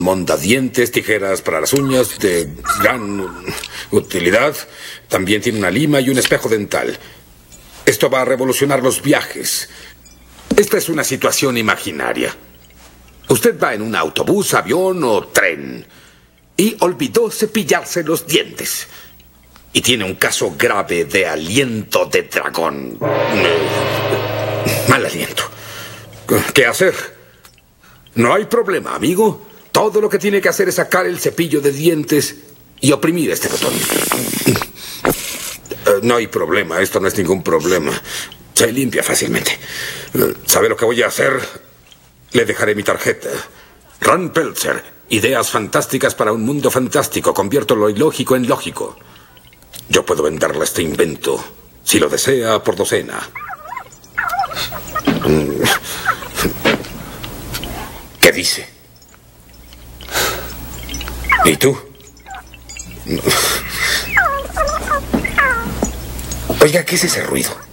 Mondadientes, tijeras para las uñas, de gran utilidad. También tiene una lima y un espejo dental. Esto va a revolucionar los viajes. Esta es una situación imaginaria. Usted va en un autobús, avión o tren y olvidó cepillarse los dientes. Y tiene un caso grave de aliento de dragón. Mal aliento. ¿Qué hacer? No hay problema, amigo. Todo lo que tiene que hacer es sacar el cepillo de dientes y oprimir este botón. No hay problema, esto no es ningún problema. Se limpia fácilmente. ¿Sabe lo que voy a hacer? Le dejaré mi tarjeta. Ron Peltzer, ideas fantásticas para un mundo fantástico. Convierto lo ilógico en lógico. Yo puedo venderle este invento, si lo desea, por docena. ¿Qué dice? ¿Y tú? Oiga, ¿qué es ese ruido?